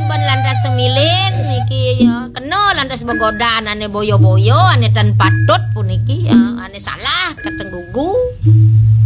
ben lantas semilin niki ya kena lantas begodan ane boyo-boyo ane tan patut puniki ya ane salah ketenggugu